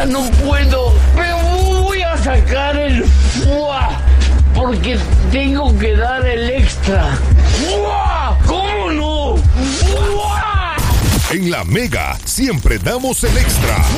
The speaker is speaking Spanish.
no puedo. Pero voy a sacar el ¡fua! Porque tengo que dar el extra. ¡Fua! ¿Cómo no? ¡Fua! En La Mega siempre damos el extra.